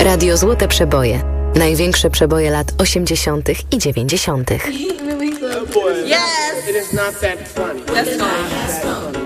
Radio Złote Przeboje. Największe przeboje lat 80. i 90. Yes! It is not that funny. That's fine.